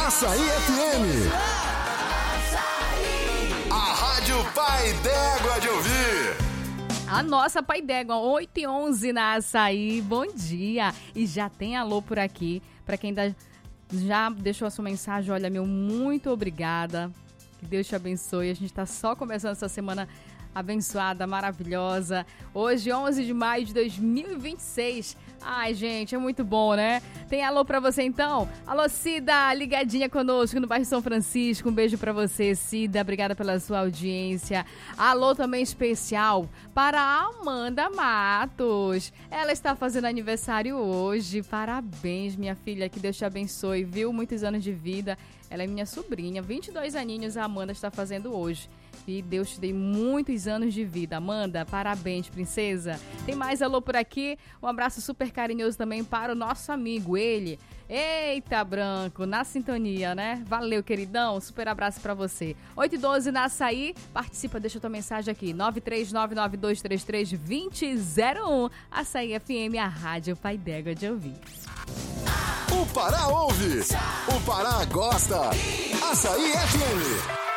Açaí FM. A Rádio Pai d'Égua de ouvir. A nossa Pai d'Égua, 8h11 na Açaí. Bom dia. E já tem alô por aqui. Para quem já deixou a sua mensagem, olha, meu, muito obrigada. Que Deus te abençoe. A gente está só começando essa semana abençoada, maravilhosa. Hoje, 11 de maio de 2026. Ai, gente, é muito bom, né? Tem alô pra você, então? Alô, Cida, ligadinha conosco no bairro São Francisco. Um beijo pra você, Cida. Obrigada pela sua audiência. Alô também especial para a Amanda Matos. Ela está fazendo aniversário hoje. Parabéns, minha filha. Que Deus te abençoe, viu? Muitos anos de vida. Ela é minha sobrinha. 22 aninhos a Amanda está fazendo hoje. E Deus te dê muitos anos de vida. Amanda, parabéns, princesa. Tem mais alô por aqui. Um abraço super carinhoso também para o nosso amigo, ele. Eita, Branco, na sintonia, né? Valeu, queridão. Super abraço para você. 8h12 na Açaí. Participa, deixa tua mensagem aqui. 93992332001. Açaí FM, a Rádio Pai d'Égua de ouvir. O Pará ouve. O Pará gosta. Açaí FM.